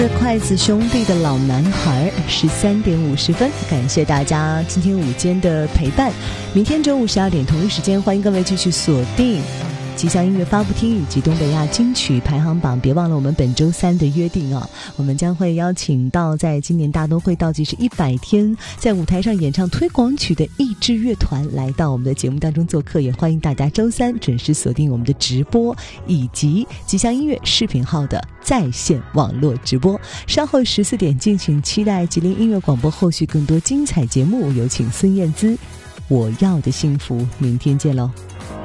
筷子兄弟的老男孩13点50分，感谢大家今天午间的陪伴。明天周五12点同一时间，欢迎各位继续锁定吉祥音乐发布厅以及东北亚金曲排行榜。别忘了我们本周3的约定啊，我们将会邀请到在今年大都会倒计时100天在舞台上演唱推广曲的益智乐团来到我们的节目当中做客，也欢迎大家周3准时锁定我们的直播以及吉祥音乐视频号的在线网络直播。稍后14点敬请期待吉林音乐广播后续更多精彩节目，有请孙燕姿《我要的幸福》，明天见喽。